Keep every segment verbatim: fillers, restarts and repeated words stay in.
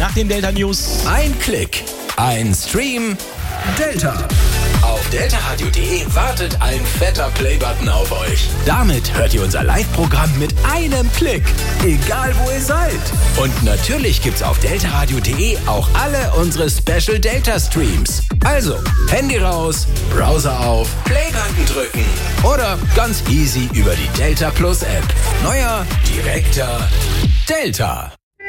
nach den Delta News. Ein Klick, ein Stream, Delta. Auf delta radio punkt de wartet ein fetter Playbutton auf euch. Damit hört ihr unser Live-Programm mit einem Klick, egal wo ihr seid. Und natürlich gibt's auf delta radio punkt de auch alle unsere Special Delta Streams. Also, Handy raus, Browser auf, Playbutton drücken oder ganz easy über die Delta Plus App. Neuer, direkter Delta.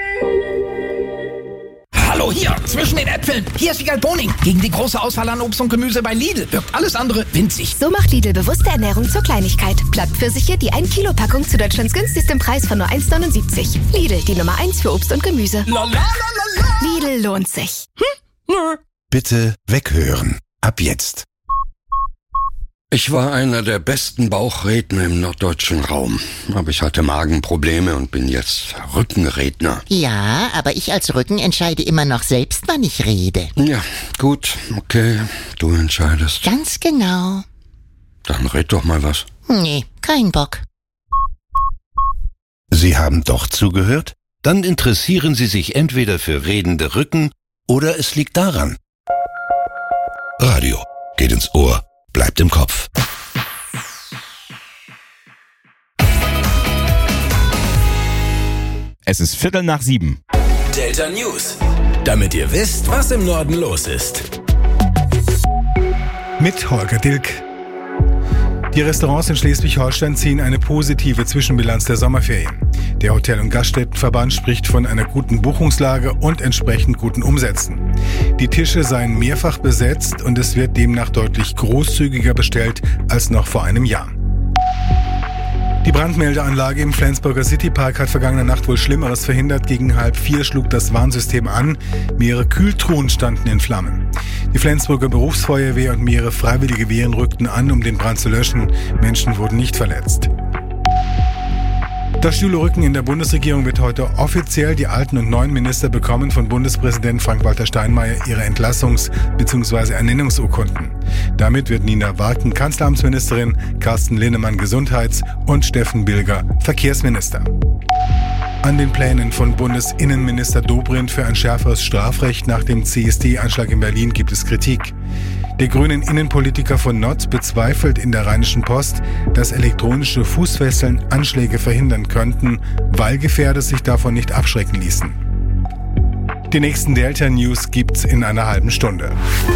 Hallo hier, zwischen den Äpfeln. Hier ist Wiegald Boning. Gegen die große Auswahl an Obst und Gemüse bei Lidl wirkt alles andere winzig. So macht Lidl bewusste Ernährung zur Kleinigkeit. Blattpfirsiche, die ein Kilo Packung zu Deutschlands günstigsten Preis von nur eins neunundsiebzig. Lidl, die Nummer eins für Obst und Gemüse. La, la, la, la, la. Lidl lohnt sich. Hm? Nö. Bitte weghören. Ab jetzt. Ich war einer der besten Bauchredner im norddeutschen Raum. Aber ich hatte Magenprobleme und bin jetzt Rückenredner. Ja, aber ich als Rücken entscheide immer noch selbst, wann ich rede. Ja, gut, okay, du entscheidest. Ganz genau. Dann red doch mal was. Nee, kein Bock. Sie haben doch zugehört? Dann interessieren Sie sich entweder für redende Rücken oder es liegt daran. Radio geht ins Ohr, bleibt im Kopf. Es ist Viertel nach sieben. Delta News, damit ihr wisst, was im Norden los ist. Mit Holger Dilk. Die Restaurants in Schleswig-Holstein ziehen eine positive Zwischenbilanz der Sommerferien. Der Hotel- und Gaststättenverband spricht von einer guten Buchungslage und entsprechend guten Umsätzen. Die Tische seien mehrfach besetzt und es wird demnach deutlich großzügiger bestellt als noch vor einem Jahr. Die Brandmeldeanlage im Flensburger Citypark hat vergangene Nacht wohl Schlimmeres verhindert. Gegen halb vier schlug das Warnsystem an. Mehrere Kühltruhen standen in Flammen. Die Flensburger Berufsfeuerwehr und mehrere freiwillige Wehren rückten an, um den Brand zu löschen. Menschen wurden nicht verletzt. Das Stühlerücken in der Bundesregierung wird heute offiziell. Die alten und neuen Minister bekommen von Bundespräsident Frank-Walter Steinmeier ihre Entlassungs- bzw. Ernennungsurkunden. Damit wird Nina Warken Kanzleramtsministerin, Carsten Linnemann Gesundheits- und Steffen Bilger Verkehrsminister. An den Plänen von Bundesinnenminister Dobrindt für ein schärferes Strafrecht nach dem C S D-Anschlag in Berlin gibt es Kritik. Der grünen Innenpolitiker von Notz bezweifelt in der Rheinischen Post, dass elektronische Fußfesseln Anschläge verhindern könnten, weil Gefährder sich davon nicht abschrecken ließen. Die nächsten Delta News gibt's in einer halben Stunde.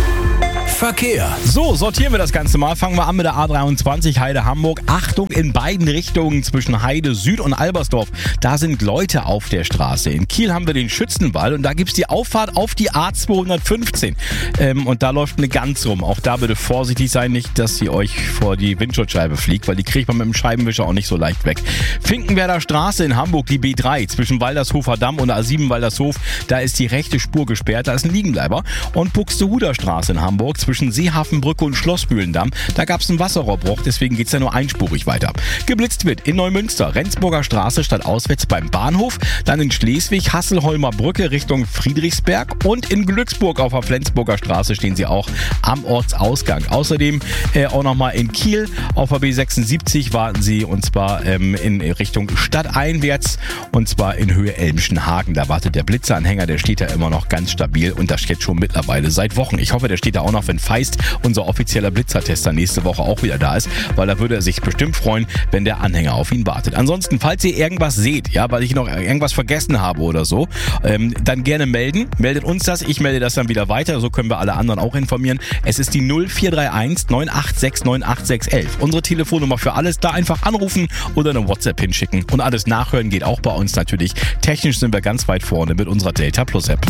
Verkehr. So, sortieren wir das Ganze mal. Fangen wir an mit der A dreiundzwanzig Heide-Hamburg. Achtung in beiden Richtungen zwischen Heide Süd und Albersdorf. Da sind Leute auf der Straße. In Kiel haben wir den Schützenwall und da gibt's die Auffahrt auf die A zweihundertfünfzehn. Ähm, und da läuft eine Gans rum. Auch da bitte vorsichtig sein, nicht, dass sie euch vor die Windschutzscheibe fliegt, weil die kriegt man mit dem Scheibenwischer auch nicht so leicht weg. Finkenwerder Straße in Hamburg, die B drei zwischen Waldershofer Damm und A sieben Waldershof. Da ist die rechte Spur gesperrt, da ist ein Liegenbleiber. Und Buxtehuder Straße in Hamburg zwischen Seehafenbrücke und Schlossbühlendamm. Da gab es einen Wasserrohrbruch, deswegen geht's ja nur einspurig weiter. Geblitzt wird in Neumünster, Rendsburger Straße statt auswärts beim Bahnhof, dann in Schleswig, Hasselholmer Brücke Richtung Friedrichsberg und in Glücksburg auf der Flensburger Straße stehen sie auch am Ortsausgang. Außerdem äh, auch nochmal in Kiel auf der B sechsundsiebzig warten sie und zwar ähm, in Richtung stadteinwärts und zwar in Höhe Elmschenhagen. Da wartet der Blitzeranhänger, der steht da immer noch ganz stabil und das steht schon mittlerweile seit Wochen. Ich hoffe, der steht da auch noch, wenn Feist, unser offizieller Blitzertester, nächste Woche auch wieder da ist, weil da würde er sich bestimmt freuen, wenn der Anhänger auf ihn wartet. Ansonsten, falls ihr irgendwas seht, ja, weil ich noch irgendwas vergessen habe oder so, ähm, dann gerne melden. Meldet uns das, ich melde das dann wieder weiter, so können wir alle anderen auch informieren. Es ist die null vier drei eins neun acht sechs neun acht sechs eins eins. Unsere Telefonnummer für alles, da einfach anrufen oder eine WhatsApp hinschicken. Und alles nachhören geht auch bei uns natürlich. Technisch sind wir ganz weit vorne mit unserer Delta Plus App.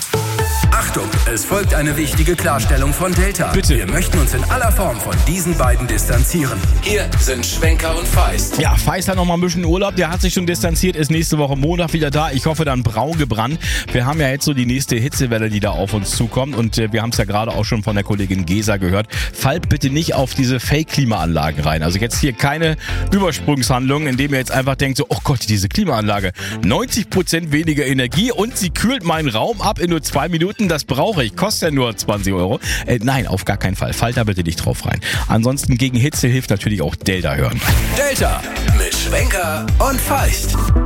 Achtung, es folgt eine wichtige Klarstellung von Delta. Bitte. Wir möchten uns in aller Form von diesen beiden distanzieren. Hier sind Schwenker und Feist. Ja, Feist hat noch mal ein bisschen Urlaub, der hat sich schon distanziert, ist nächste Woche Montag wieder da. Ich hoffe dann braun gebrannt. Wir haben ja jetzt so die nächste Hitzewelle, die da auf uns zukommt und äh, wir haben es ja gerade auch schon von der Kollegin Gesa gehört. Fallt bitte nicht auf diese Fake-Klimaanlagen rein. Also jetzt hier keine Übersprungshandlung, indem ihr jetzt einfach denkt so, oh Gott, diese Klimaanlage, neunzig Prozent weniger Energie und sie kühlt meinen Raum ab in nur zwei Minuten. Das brauche ich, kostet ja nur zwanzig Euro. Äh, nein, auf gar keinen Fall. Fallt da bitte nicht drauf rein. Ansonsten gegen Hitze hilft natürlich auch Delta hören. Delta mit Schwenker und Feist.